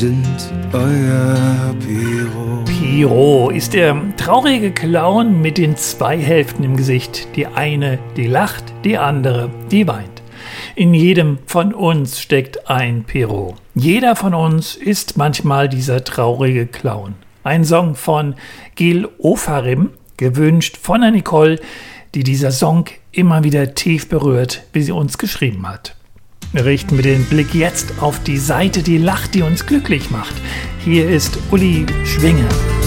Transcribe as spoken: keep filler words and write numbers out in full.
sind euer Pierrot. Pierrot ist der traurige Clown mit den zwei Hälften im Gesicht. Die eine, die lacht, die andere, die weint. In jedem von uns steckt ein Pierrot. Jeder von uns ist manchmal dieser traurige Clown. Ein Song von Gil Ofarim, gewünscht von der Nicole, die dieser Song immer wieder tief berührt, wie sie uns geschrieben hat. Wir richten wir den Blick jetzt auf die Seite, die lacht, die uns glücklich macht. Hier ist Uli Schwinge.